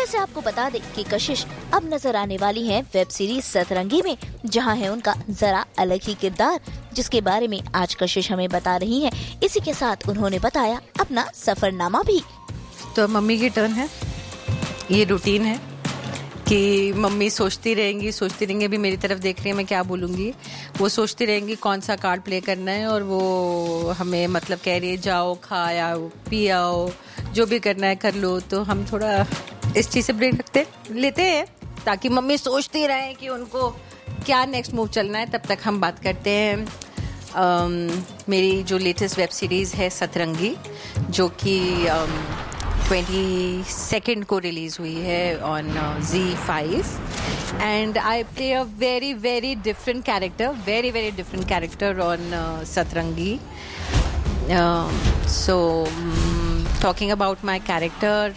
वैसे आपको बता दें कि कशिश अब नजर आने वाली हैं वेब सीरीज सतरंगी में, जहां है उनका जरा अलग ही किरदार, जिसके बारे में आज कशिश हमें बता रही हैं। इसी के साथ उन्होंने बताया अपना सफरनामा भी। तो मम्मी की टर्न है, ये रूटीन है कि मम्मी सोचती रहेंगी अभी मेरी तरफ देख रही है मैं क्या बोलूँगी, वो सोचती रहेंगी कौन सा कार्ड प्ले करना है, और वो हमें मतलब कह रही है जाओ खाओ पियाओ जो भी करना है कर लो। तो हम थोड़ा इस चीज़ से ब्रेक लेते हैं ताकि मम्मी सोचती रहे कि उनको क्या नेक्स्ट मूव चलना है। तब तक हम बात करते हैं मेरी जो लेटेस्ट वेब सीरीज़ है सतरंगी, जो कि 22 को रिलीज हुई है on ZEE5, and I play a very very different character on सतरंगी. So talking about my character,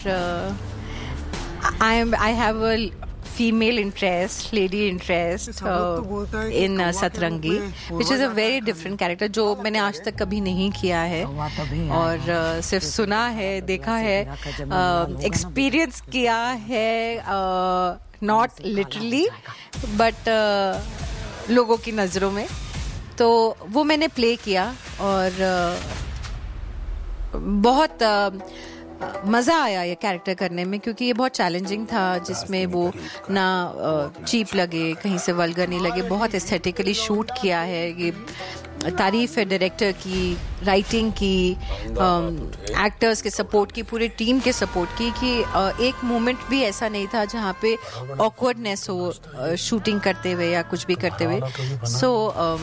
I have a female interest, lady interest in Satrangi, which is a very different character जो मैंने आज तक कभी नहीं किया है और सिर्फ सुना है, देखा है, एक्सपीरियंस किया है, not literally but लोगों की नज़रों में. तो वो मैंने प्ले किया और बहुत मज़ा आया ये कैरेक्टर करने में, क्योंकि ये बहुत चैलेंजिंग था, जिसमें वो ना चीप लगे, कहीं से वल्गर नहीं लगे, बहुत एस्थेटिकली शूट किया है. ये तारीफ है डायरेक्टर की, राइटिंग की, एक्टर्स के सपोर्ट की, पूरे टीम के सपोर्ट की, कि एक मोमेंट भी ऐसा नहीं था जहाँ पे ऑकवर्डनेस हो शूटिंग करते हुए या कुछ भी करते हुए. सो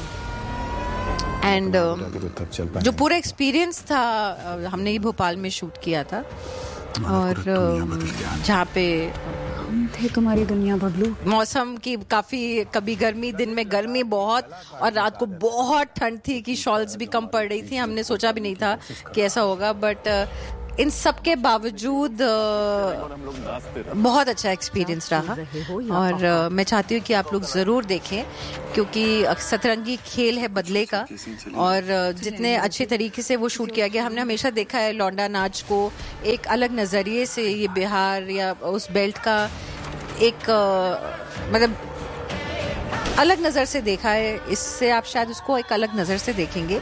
एंड जो पूरा एक्सपीरियंस था, हमने ये भोपाल में शूट किया था, और जहाँ पे थे तुम्हारी दुनिया बदलू, मौसम की काफ़ी, कभी गर्मी, दिन में गर्मी बहुत और रात को बहुत ठंड थी कि शॉल्स भी कम पड़ रही थी. हमने सोचा भी नहीं था कि ऐसा होगा, बट इन सब के बावजूद बहुत अच्छा एक्सपीरियंस रहा. और मैं चाहती हूँ कि आप लोग ज़रूर देखें, क्योंकि सतरंगी खेल है बदले का, और जितने अच्छे तरीके से वो शूट किया गया. हमने हमेशा देखा है लौंडा नाच को एक अलग नज़रिए से, ये बिहार या उस बेल्ट का एक मतलब अलग नज़र से देखा है. इससे आप शायद उसको एक अलग नज़र से देखेंगे.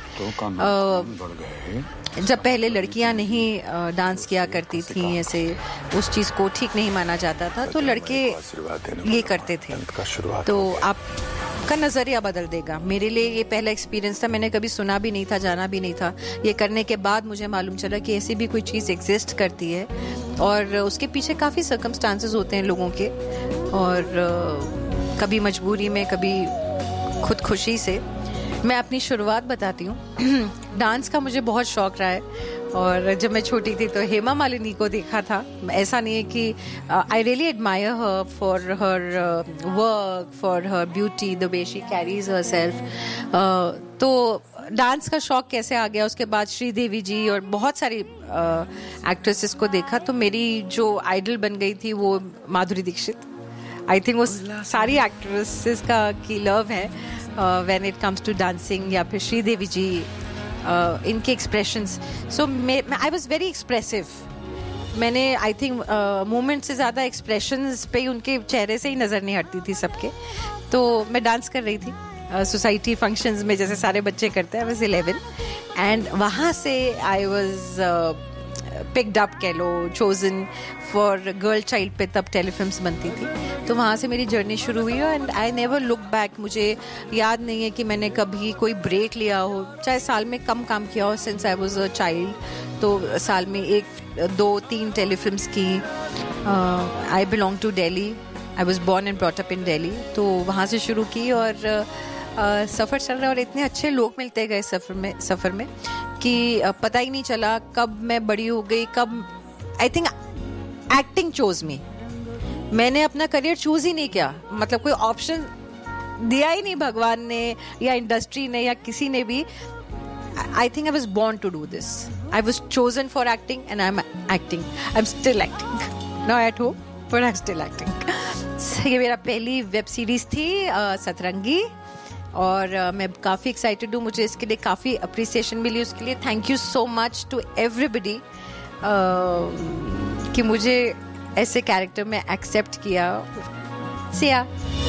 जब पहले लड़कियां नहीं डांस किया करती थी, ऐसे उस चीज़ को ठीक नहीं माना जाता था, तो लड़के ये करते थे. तो आपका नज़रिया बदल देगा. मेरे लिए ये पहला एक्सपीरियंस था, मैंने कभी सुना भी नहीं था, जाना भी नहीं था. ये करने के बाद मुझे मालूम चला कि ऐसी भी कोई चीज़ एग्जिस्ट करती है, और उसके पीछे काफ़ी सर्कमस्टांसेस होते हैं लोगों के, और कभी मजबूरी में, कभी खुद खुशी से. मैं अपनी शुरुआत बताती हूँ. डांस का मुझे बहुत शौक रहा है, और जब मैं छोटी थी तो हेमा मालिनी को देखा था. ऐसा नहीं है कि I really admire her for her work, for her beauty, the way she carries her self. तो डांस का शौक कैसे आ गया, उसके बाद श्रीदेवी जी और बहुत सारी एक्ट्रेसेस को देखा, तो मेरी जो आइडल बन गई थी वो माधुरी दीक्षित. आई थिंक वो सारी एक्ट्रेसेस का की लव है when it comes to dancing, या फिर श्रीदेवी जी, इनके expressions. So I was very expressive. मैंने आई थिंक मूवमेंट से ज़्यादा एक्सप्रेशंस पे ही, उनके चेहरे से ही नज़र नहीं हटती थी सबके. तो मैं डांस कर रही थी सोसाइटी फंक्शंस में, जैसे सारे बच्चे करते हैं. आई वाज 11 एंड वहाँ से आई वाज पिक्ड अप, कह लो, चोजन फॉर गर्ल चाइल्ड पे तब टेलीफिल्म्स बनती थी. तो वहाँ से मेरी जर्नी शुरू हुई, and I never look back. मुझे याद नहीं है कि मैंने कभी कोई ब्रेक लिया हो, चाहे साल में कम काम किया हो. Since I was a child, तो साल में 1, 2, 3 टेलीफिल्म्स की. I belong to Delhi, I was born and brought up in Delhi. तो वहाँ से शुरू की, और सफ़र चल रहा है, और इतने अच्छे लोग मिलते गए सफ़र में कि पता ही नहीं चला कब मैं बड़ी हो गई, कब. आई थिंक एक्टिंग चोज मी. मैंने अपना करियर चूज ही नहीं किया, मतलब कोई ऑप्शन दिया ही नहीं भगवान ने, या इंडस्ट्री ने, या किसी ने भी. I think I was born to do this. I was chosen for acting, and I am acting. I am still acting now at home, but I am still acting. ये मेरा पहली वेब सीरीज थी सतरंगी, और मैं काफ़ी excited हूँ. मुझे इसके लिए काफ़ी अप्रिसिएशन मिली, उसके लिए thank you so much to everybody कि मुझे ऐसे कैरेक्टर में एक्सेप्ट किया। सिया।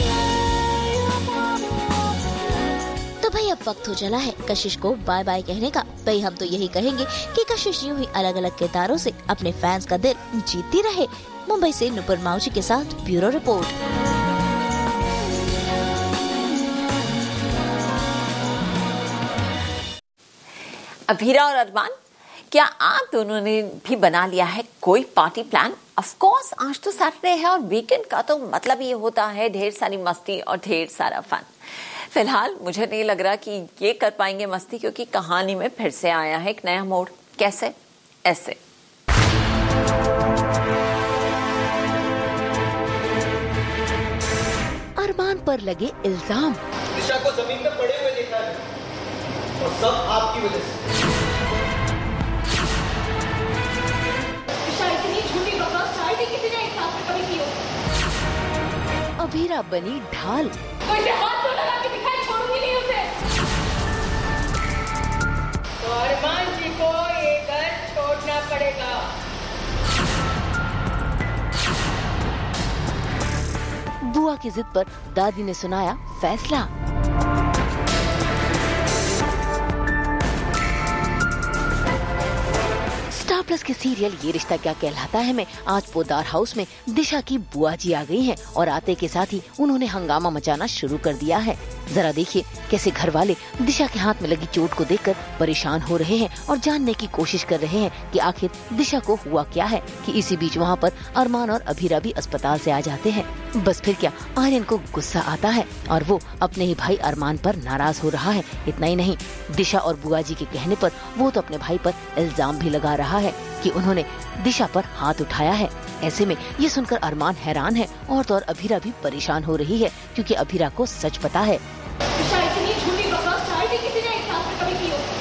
तो भाई अब वक्त हो चला है कशिश को बाय बाय कहने का। भाई हम तो यही कहेंगे कि कशिश यूं ही अलग अलग किरदारों से अपने फैंस का दिल जीतती रहे। मुंबई से नुपुर माउजी के साथ ब्यूरो रिपोर्ट। अभीरा और अरमान, क्या आप दोनों ने भी बना लिया है कोई पार्टी प्लान? ऑफ कोर्स आज तो सैटरडे है और वीकेंड का तो मतलब ये होता है ढेर सारी मस्ती और ढेर सारा फन। फिलहाल मुझे नहीं लग रहा कि ये कर पाएंगे मस्ती, क्योंकि कहानी में फिर से आया है एक नया मोड़। कैसे? ऐसे। अरमान पर लगे इल्जाम। दिशा को जमीन में पड़े हुए देखा है और सब आपकी वजह से। दिशा इतनी झूठी बकवास शायद ही किसी ने एक साथ में कभी की हो। अभीरा बनी ढाल। कोई से हाथ तो लगा के दिखाई, छोड़ूंगी नहीं उसे। तो अरमान जी को ये घर छोड़ना पड़ेगा। बुआ की जिद पर दादी ने सुनाया फैसला। स्टार प्लस के सीरियल ये रिश्ता क्या कहलाता है में आज पोदार हाउस में दिशा की बुआ जी आ गई हैं और आते के साथ ही उन्होंने हंगामा मचाना शुरू कर दिया है। जरा देखिए कैसे घर वाले दिशा के हाथ में लगी चोट को देखकर परेशान हो रहे हैं और जानने की कोशिश कर रहे हैं कि आखिर दिशा को हुआ क्या है कि इसी बीच वहाँ पर अरमान और अभीरा भी अस्पताल से आ जाते हैं। बस फिर क्या, आर्यन को गुस्सा आता है और वो अपने ही भाई अरमान पर नाराज हो रहा है। इतना ही नहीं, दिशा और बुआ जी के कहने पर वो तो अपने भाई पर इल्जाम भी लगा रहा है कि उन्होंने दिशा पर हाथ उठाया है। ऐसे में ये सुनकर अरमान हैरान है और तो और अभीरा भी परेशान हो रही है, क्योंकि अभीरा को सच पता है। दिशा इतनी झूठी बकवास शायद ही किसी ने एक साथ में कभी की हो।